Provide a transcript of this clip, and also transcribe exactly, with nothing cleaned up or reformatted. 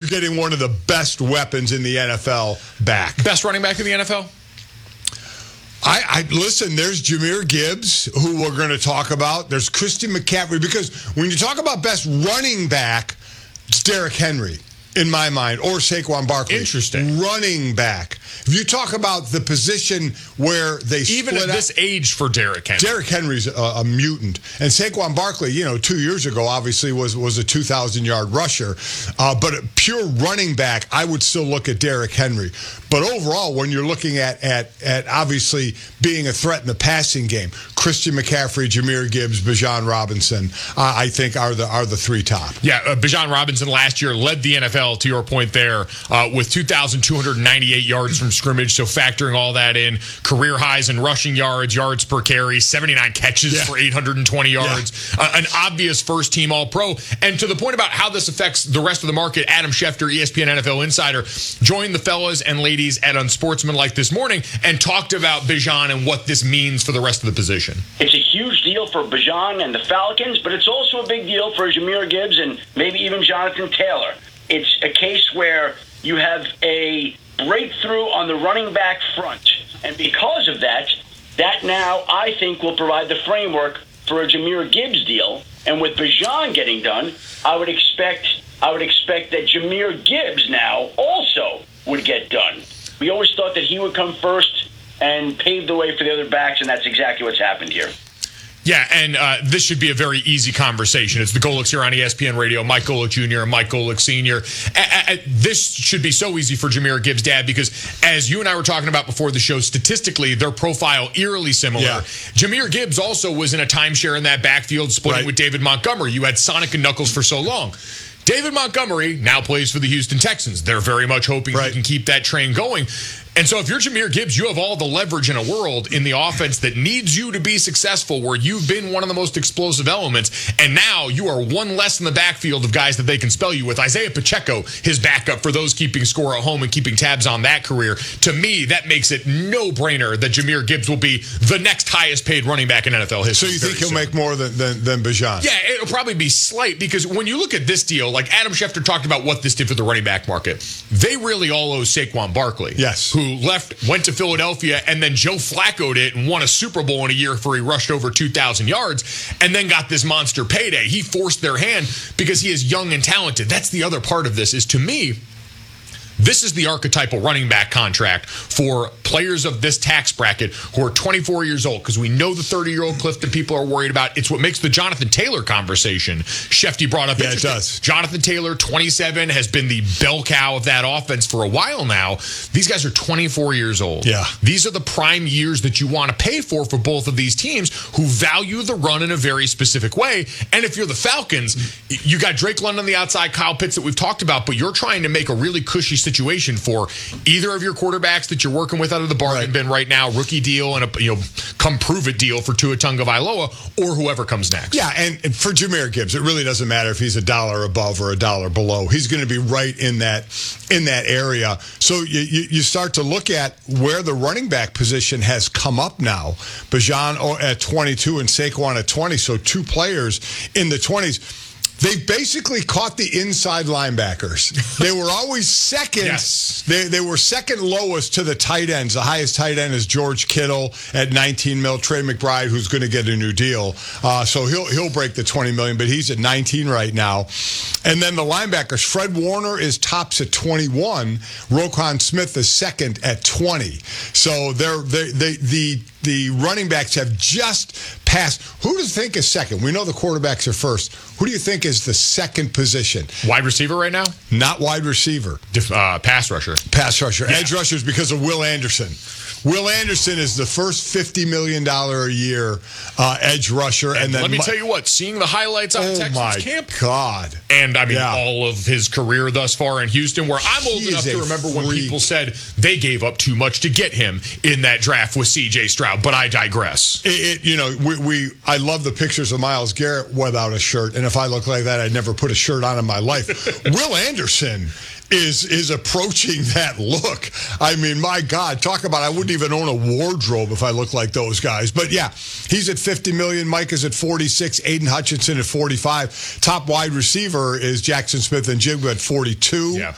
getting one of the best weapons in the N F L back. Best running back in the N F L? I, I listen, there's Jahmyr Gibbs, who we're going to talk about. There's Christian McCaffrey, because when you talk about best running back, it's Derrick Henry, in my mind, or Saquon Barkley. Interesting. Running back. If you talk about the position where they Even split at this up, age for Derrick Henry. Derrick Henry's a, a mutant. And Saquon Barkley, you know, two years ago, obviously, was, was a two thousand yard rusher. Uh, but a pure running back, I would still look at Derrick Henry. But overall, when you're looking at, at, at obviously being a threat in the passing game, Christian McCaffrey, Jahmyr Gibbs, Bijan Robinson, uh, I think are the are the three top. Yeah, uh, Bijan Robinson last year led the N F L, to your point there, uh, with two thousand two hundred ninety-eight yards from scrimmage. So factoring all that in, career highs in rushing yards, yards per carry, seventy-nine catches yeah. for eight hundred twenty yards, yeah. uh, an obvious first-team All-Pro. And to the point about how this affects the rest of the market, Adam Schefter, E S P N N F L Insider, joined the fellas and ladies at Unsportsmanlike this morning and talked about Bijan and what this means for the rest of the position. It's a huge deal for Bijan and the Falcons, but it's also a big deal for Jahmyr Gibbs and maybe even Jonathan Taylor. It's a case where you have a breakthrough on the running back front. And because of that, that now, I think, will provide the framework for a Jahmyr Gibbs deal. And with Bijan getting done, I would expect I would expect that Jahmyr Gibbs now also would get done. We always thought that he would come first and pave the way for the other backs, and that's exactly what's happened here. Yeah, and uh, this should be a very easy conversation. It's the Golics here on E S P N Radio, Mike Golick Junior and Mike Golick Senior A- a- this should be so easy for Jahmyr Gibbs' dad because, as you and I were talking about before the show, statistically, their profile eerily similar. Yeah. Jahmyr Gibbs also was in a timeshare in that backfield, splitting right. with David Montgomery. You had Sonic and Knuckles for so long. David Montgomery now plays for the Houston Texans. They're very much hoping right. he can keep that train going. And so if you're Jahmyr Gibbs, you have all the leverage in a world in the offense that needs you to be successful, where you've been one of the most explosive elements, and now you are one less in the backfield of guys that they can spell you with. Isaiah Pacheco, his backup for those keeping score at home and keeping tabs on that career. To me, that makes it no-brainer that Jahmyr Gibbs will be the next highest-paid running back in N F L history. So you think he'll soon. make more than, than, than Bijan? Yeah, it'll probably be slight, because when you look at this deal, like Adam Schefter talked about what this did for the running back market, they really all owe Saquon Barkley. Yes. Who left, went to Philadelphia, and then Joe Flacco'd it and won a Super Bowl in a year for he rushed over two thousand yards and then got this monster payday. He forced their hand because he is young and talented. That's the other part of this, is to me, this is the archetypal running back contract for players of this tax bracket who are twenty-four years old, because we know the thirty-year-old cliff that people are worried about. It's what makes the Jonathan Taylor conversation Shefty brought up. Yeah, it does. Jonathan Taylor, twenty-seven, has been the bell cow of that offense for a while now. These guys are twenty-four years old. Yeah. These are the prime years that you want to pay for for both of these teams who value the run in a very specific way. And if you're the Falcons, you got Drake London on the outside, Kyle Pitts that we've talked about, but you're trying to make a really cushy situation for either of your quarterbacks that you're working with out of the bargain right. bin right now, rookie deal and a you know come prove it deal for Tua Tagovailoa, or whoever comes next. Yeah, and for Jahmyr Gibbs, it really doesn't matter if he's a dollar above or a dollar below. He's going to be right in that in that area. So you, you, you start to look at where the running back position has come up now. Bijan at twenty-two and Saquon at twenty, so two players in the twenties. They basically caught the inside linebackers. They were always second. Yes. They they were second lowest to the tight ends. The highest tight end is George Kittle at nineteen mil. Trey McBride, who's going to get a new deal, uh, so he'll he'll break the twenty million. But he's at nineteen right now. And then the linebackers, Fred Warner is tops at twenty-one. Roquan Smith is second at twenty. So they're they they the the running backs have just passed. Who do you think is second? We know the quarterbacks are first. Who do you think is the second position? Wide receiver right now? Not wide receiver. Uh, pass rusher. Pass rusher. Yeah. Edge rushers because of Will Anderson. Will Anderson is the first fifty million dollars a year uh, edge rusher. And, and then let me my, tell you what, seeing the highlights on oh Texas my camp. God. And, I mean, Yeah. all of his career thus far in Houston, where I'm old He enough is to a remember when freak. people said they gave up too much to get him in that draft with C J Stroud. But I digress. It, it, you know, we, we I love the pictures of Myles Garrett without a shirt. And if I look like that, I'd never put a shirt on in my life. Will Anderson is is approaching that look. I mean, my God, talk about I wouldn't even own a wardrobe if I looked like those guys. But yeah, he's at fifty million. Mike is at forty-six. Aiden Hutchinson at forty-five. Top wide receiver is Jackson Smith and Jigba at forty-two. Yeah.